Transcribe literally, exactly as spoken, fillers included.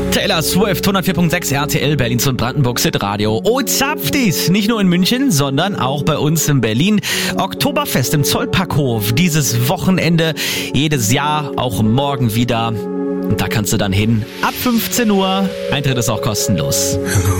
Taylor Swift, hundertvier Komma sechs R T L, Berlins und Brandenburgs Hitradio. Oh, zapfdies! Nicht nur in München, sondern auch bei uns in Berlin. Oktoberfest im Zollparkhof. Dieses Wochenende, jedes Jahr, auch morgen wieder. Und da kannst du dann hin. Ab fünfzehn Uhr. Eintritt ist auch kostenlos.